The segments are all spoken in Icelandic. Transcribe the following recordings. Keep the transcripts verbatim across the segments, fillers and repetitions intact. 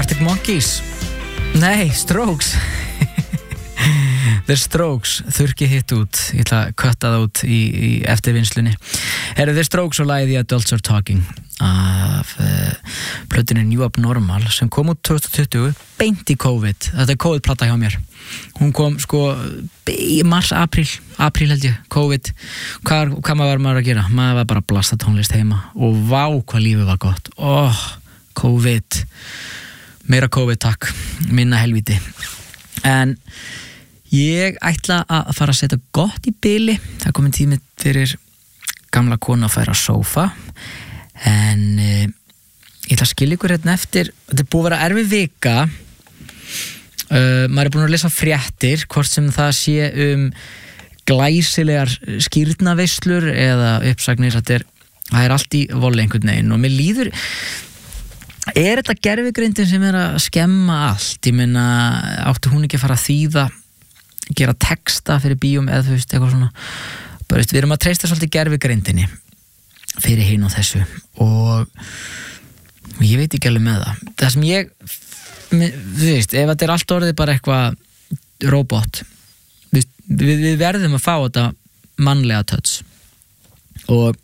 Arctic Monkeys. Nei, Strokes. The Strokes, þurrki hitt út. Ég ætla að kötta það út í, í eftirvinnslunni. Herru, The Strokes og lagið The Adults Are Talking af uh, plötunni New Abnormal sem kom út twenty twenty beint í COVID. Þetta er COVID-plata hjá mér. Hún kom sko í mars, apríl, apríl held ég, COVID. Hvað, hvað maður var maður að gera? Maður var bara að blasta tónlist heima og vá hvað lífið var gott. Óh, oh, COVID. Meira COVID takk, minna helviti. En ég ætla að fara að setja gott í bili. Það er komin tími fyrir gamla konu að færa sófa. En uh, ég ætla að skilja ykkur hérna eftir. Þetta er búið að vera erfið vika. Uh, maður er búin að lesa fréttir, hvort sem það sé um glæsilegar skírnaveislur eða uppsagnir. Þetta er, það er allt í voli einhvern veginn og mér líður. Er þetta gervigreindin sem er að skemma allt? Ég meina, átti hún ekki að fara að þýða, gera texta fyrir bíum eða þú veist, eitthvað svona. Bara, veist, við erum að treysta svolítið gervigreindinni fyrir hinn og þessu og ég veit ekki alveg með það. Það sem ég, þú veist, ef þetta er allt orðið bara eitthvað robot, við, við verðum að fá þetta mannlega touch og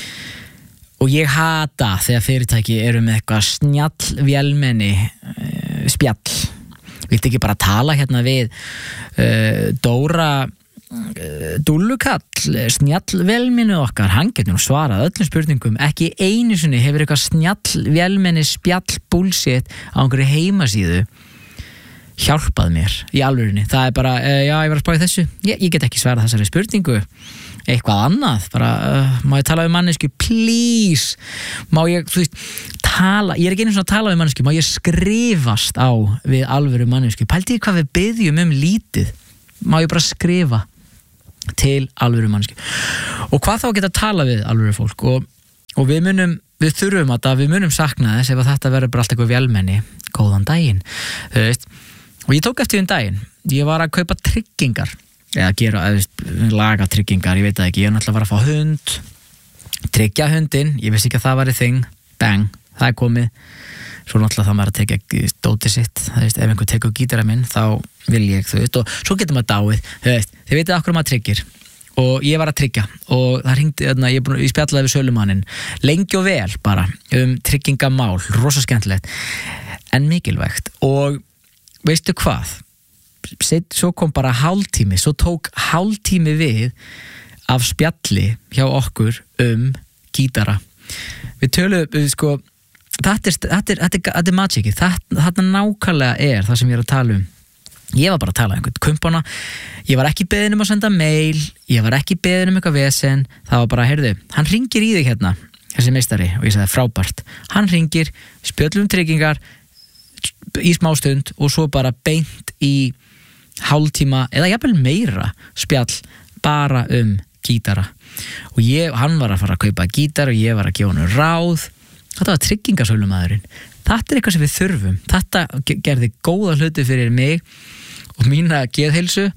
Og ég hata þegar fyrirtæki eru með eitthvað snjall vélmenni uh, spjall. Viltu ekki bara tala hérna við uh, Dóra uh, Dúllukall, snjall vélmenni okkar. Hann getur nú svarað öllum spurningum. Ekki einu sinni hefur eitthvað snjall vélmenni spjall bullshit á einhverju heimasíðu hjálpað mér í alvörinni. Það er bara, uh, já, ég var að spá í þessu. Ég, ég get ekki svarað þessari spurningu. Eitthvað annað, bara, uh, má ég tala við mannesku, please, má ég, þú veist, tala, ég er ekki einu svona að tala við mannesku, má ég skrifast á við alvöru mannesku, pældi ég hvað við biðjum um lítið, má ég bara skrifa til alvöru mannesku, og hvað þá að geta að tala við alvöru fólk, og, og við munum, við þurfum að það, við munum sakna þess ef að þetta verður bara allt eitthvað vélmenni, góðan daginn, þú veist, og ég tók eftir um daginn, ég var að kaupa tryggingar, eða gera, eða laga tryggingar, ég veit það ekki, ég er náttúrulega að fara að fá hund tryggja hundinn, ég vissi ekki að það væri þing, bang, það er komið svo náttúrulega það maður að tekja dótið sitt, það veist, ef einhver tekur gítara minn þá vil ég, þú veist, og svo getur maður dáið, þú veist, þið veitir okkur maður tryggir og ég var að tryggja og það hringdi, ég, búin, ég spjallaði við sölumanninn lengi og vel bara um tryggingamál, rosa skemmtilegt en mikilvægt og veistu hvað Set, svo kom bara hálftími svo tók hálftími við af spjalli hjá okkur um gítara við töluðum, við sko þetta er, þetta er, þetta er, þetta er magicið þetta, þetta nákvæmlega er það sem ég er að tala um ég var bara að tala um einhvern kumpana ég var ekki beðin um að senda mail ég var ekki beðin um eitthvað vesen það var bara, heyrðu, hann ringir í þig hérna þessi meistari og ég sagði frábært hann ringir, spjöllum tryggingar í smástund og svo bara beint í hálftíma eða jafnvel meira spjall bara um gítara og ég, hann var að fara að kaupa gítar og ég var að gefa hann ráð þetta var tryggingasölumaðurinn þetta er eitthvað sem við þurfum þetta gerði góða hluti fyrir mig og mína geðheilsu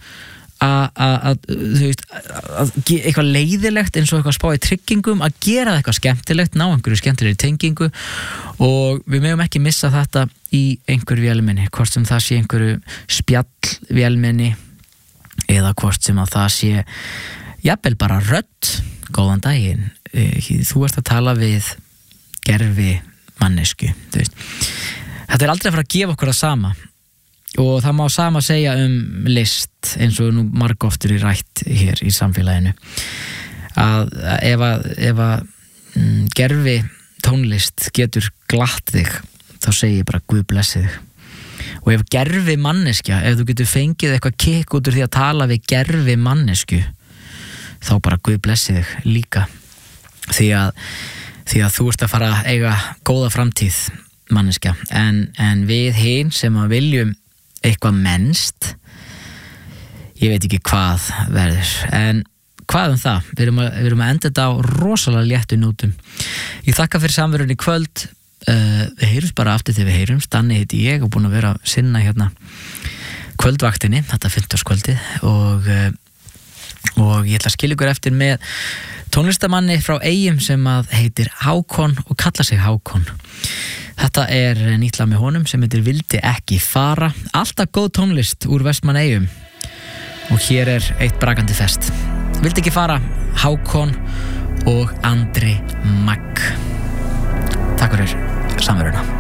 að þú veist að eitthvað leiðilegt eins og eitthvað spá í tryggingum að gera eitthvað skemmtilegt ná einhverju skemmtilegri tengingu og við megum ekki missa þetta í einhverju vélmenni hvort sem það sé einhverju spjall vélmenni eða hvort sem að það sé jafnvel bara rödd góðan daginn þú ert að tala við gervi mannesku þú veist þetta er aldrei að fara að gefa okkur það sama og það má sama segja um list eins og nú margoftur í rætt hér í samfélaginu að ef að, ef að mm, gervi tónlist getur glatt þig þá segi ég bara Guð blessi þig og ef gervi manneskja ef þú getur fengið eitthvað kikk út úr því að tala við gervi mannesku þá bara Guð blessi þig líka því að, því að þú ert að fara að eiga góða framtíð manneskja en, en við hin sem að viljum eitthvað mennst ég veit ekki hvað verður en hvað um það við erum að, við erum að enda þetta á rosalega léttu nótum ég þakka fyrir samverunni í kvöld uh, við heyrums bara aftur þegar við heyrums Danni heiti ég og búin að vera að sinna hérna kvöldvaktinni þetta fimmtudagskvöldið og, uh, og ég ætla að skilja ykkur eftir með tónlistamanni frá Eyjum sem að heitir Hákon og kalla sig Hákon Þetta er nýtt lag með honum sem heitir Vildi ekki fara. Alltaf góð tónlist úr Vestmannaeyjum og hér er eitt brakandi fest. Vildi ekki fara, Hákon og Andri Magg. Takk fyrir samveruna.